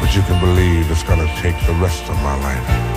But you can believe it's gonna take the rest of my life